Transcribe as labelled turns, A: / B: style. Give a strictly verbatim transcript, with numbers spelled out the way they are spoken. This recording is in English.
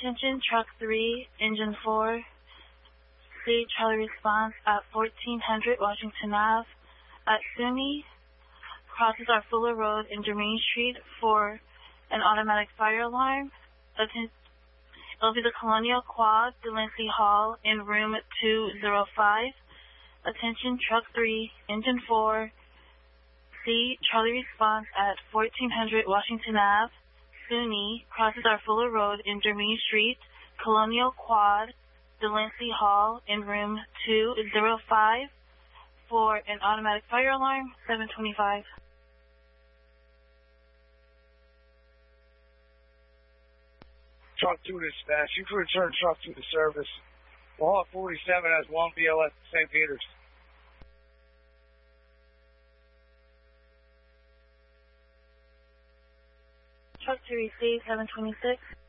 A: Attention Truck three, Engine four, C Charlie response at fourteen hundred Washington Avenue at SUNY, crosses our Fuller Road in Jermaine Street for an automatic fire alarm. Atten- It'll be the Colonial Quad, Delancey Hall in room two oh five. Attention Truck three, Engine four, C Charlie response at fourteen hundred Washington Avenue, SUNY, crosses our Fuller Road in Jermaine Street, Colonial Quad, Delancey Hall in room two oh five for an automatic fire alarm, seven twenty-five.
B: Truck two dispatch. You can return truck two to service. Wallet forty-seven has one B L S Saint Peter's.
A: Truck two received, seven twenty-six.